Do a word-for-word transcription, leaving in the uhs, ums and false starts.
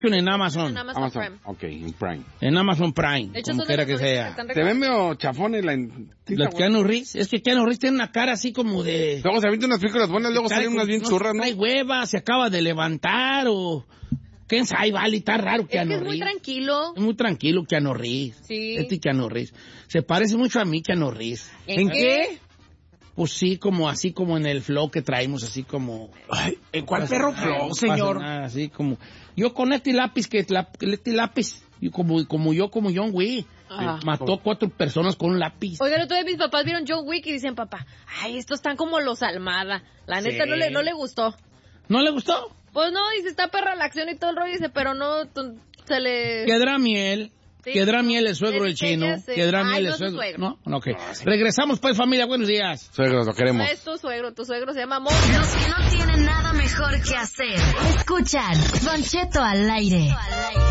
en Amazon. En Amazon, Amazon. Prime. Ok, en Prime. En Amazon Prime, De hecho, como son de quiera los que únicos sea. están Se ven medio chafones la... Los Keanu Reeves, es que Keanu Reeves tiene una cara así como de... Luego se avientan unas películas buenas, luego Trae salen unas bien no, churras, ¿no? Trae hueva, se acaba de levantar o... ¿Quién sabe? Vale, está raro Es Keanu que es muy Reeves. tranquilo. Es muy tranquilo Keanu Reeves. Sí. Este Keanu Reeves. Se parece mucho a mí Keanu Reeves. ¿En qué? Pues sí, como así como en el flow que traemos, así como... Ay, ¿en cuál pasa perro nada, flow, no pasa señor? nada, así como... Yo con este lápiz, que la, este lápiz, yo como, como yo, como John Wick, Ajá. mató cuatro personas con un lápiz. Oiga, el otro día mis papás vieron John Wick y dicen, papá, ay, estos están como los Almada. La neta Sí. no, le, no le gustó. ¿No le gustó? Pues no, dice, está perra la acción y todo el rollo, dice, pero no, t- se le... Quedará miel. Sí. Quedará miel el suegro Le del chino. diseñas, sí. Quedará Ay, miel no el es su suegro. suegro. ¿No? Ok. Regresamos pues, familia. Buenos días. Suegros, lo queremos. No es tu suegro, tu suegro se llama Mo. Los que no tienen nada mejor que hacer. Escuchan Don Cheto al aire.